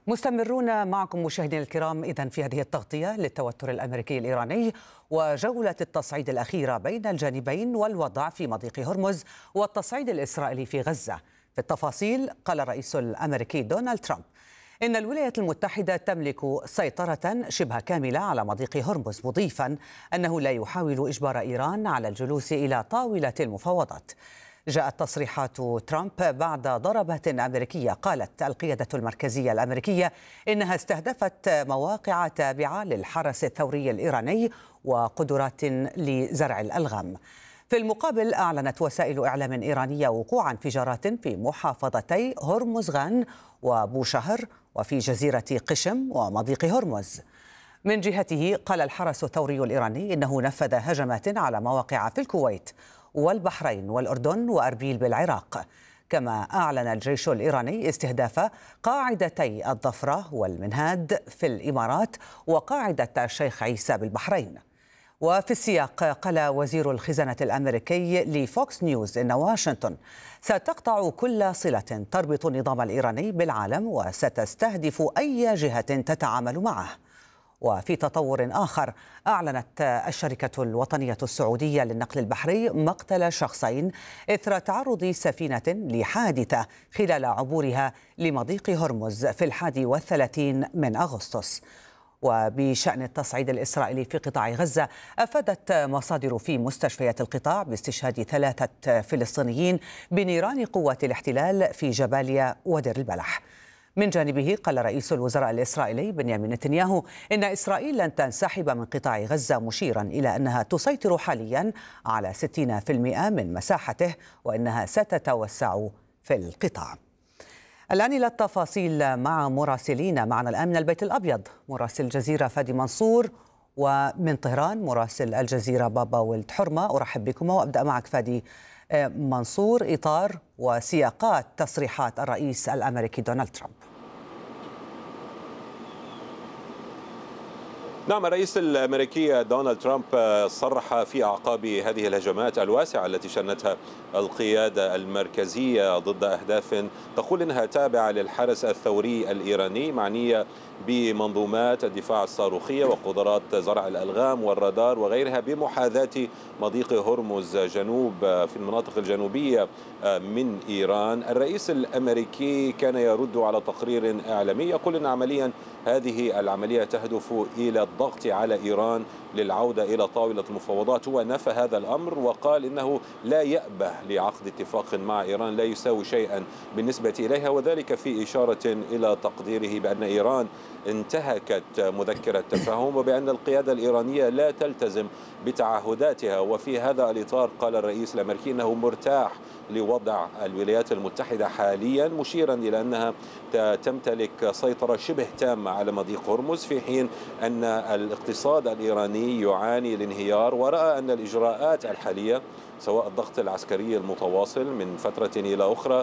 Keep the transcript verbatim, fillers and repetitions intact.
مستمرون معكم مشاهدينا الكرام إذن في هذه التغطية للتوتر الأمريكي الإيراني وجولة التصعيد الأخيرة بين الجانبين والوضع في مضيق هرمز والتصعيد الإسرائيلي في غزة. في التفاصيل قال الرئيس الأمريكي دونالد ترامب إن الولايات المتحدة تملك سيطرة شبه كاملة على مضيق هرمز، مضيفا أنه لا يحاول إجبار إيران على الجلوس إلى طاولة المفاوضات. جاءت تصريحات ترامب بعد ضربة أمريكية قالت القيادة المركزية الأمريكية إنها استهدفت مواقع تابعة للحرس الثوري الإيراني وقدرات لزرع الألغام. في المقابل أعلنت وسائل إعلام إيرانية وقوع انفجارات في محافظتي هرمزغان وبوشهر وفي جزيرة قشم ومضيق هرمز. من جهته قال الحرس الثوري الإيراني إنه نفذ هجمات على مواقع في الكويت والبحرين والأردن وأربيل بالعراق. كما أعلن الجيش الإيراني استهداف قاعدتي الظفرة والمنهاد في الإمارات وقاعدة الشيخ عيسى بالبحرين. وفي السياق قال وزير الخزانة الأمريكي لفوكس نيوز إن واشنطن ستقطع كل صلة تربط النظام الإيراني بالعالم وستستهدف أي جهة تتعامل معه. وفي تطور آخر أعلنت الشركة الوطنية السعودية للنقل البحري مقتل شخصين إثر تعرض سفينة لحادثة خلال عبورها لمضيق هرمز في الحادي والثلاثين من أغسطس. وبشأن التصعيد الإسرائيلي في قطاع غزة، أفادت مصادر في مستشفيات القطاع باستشهاد ثلاثة فلسطينيين بنيران قوات الاحتلال في جباليا ودير البلح. من جانبه قال رئيس الوزراء الإسرائيلي بنيامين نتنياهو إن إسرائيل لن تنسحب من قطاع غزة، مشيرا إلى أنها تسيطر حاليا على ستين بالمئة من مساحته وأنها ستتوسع في القطاع. الآن إلى التفاصيل مع مراسلين معنا الآن من البيت الأبيض، مراسل الجزيرة فادي منصور، ومن طهران مراسل الجزيرة بابا ولد حرمة. أرحب بكم وأبدأ معك فادي منصور، إطار وسياقات تصريحات الرئيس الأمريكي دونالد ترامب. نعم، الرئيس الأمريكي دونالد ترامب صرح في أعقاب هذه الهجمات الواسعة التي شنتها القيادة المركزية ضد أهداف تقول إنها تابعة للحرس الثوري الإيراني، معنية بمنظومات الدفاع الصاروخية وقدرات زرع الألغام والرادار وغيرها بمحاذاة مضيق هرمز جنوب في المناطق الجنوبية من إيران. الرئيس الأمريكي كان يرد على تقرير إعلامي يقول إن عمليا هذه العملية تهدف إلى الضغط على إيران للعودة إلى طاولة المفاوضات. هو نفى هذا الأمر وقال إنه لا يأبه لعقد اتفاق مع إيران لا يساوي شيئا بالنسبة إليها، وذلك في إشارة إلى تقديره بأن إيران انتهكت مذكرة تفاهم وبأن القيادة الإيرانية لا تلتزم بتعهداتها. وفي هذا الإطار قال الرئيس الأمريكي أنه مرتاح لوضع الولايات المتحدة حاليا، مشيرا إلى أنها تمتلك سيطرة شبه تامة على مضيق هرمز، في حين أن الاقتصاد الإيراني يعاني الانهيار. ورأى أن الإجراءات الحالية سواء الضغط العسكري المتواصل من فترة إلى أخرى